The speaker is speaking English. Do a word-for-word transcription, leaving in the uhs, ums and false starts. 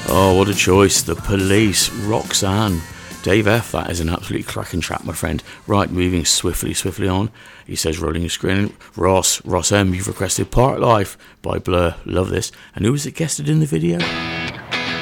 Oh, what a choice. The Police, Roxanne. Dave F, that is an absolutely cracking track, my friend. Right, moving swiftly, swiftly on. He says, rolling your screen. Ross, Ross M, you've requested Park Life by Blur. Love this. And who was it guested in the video?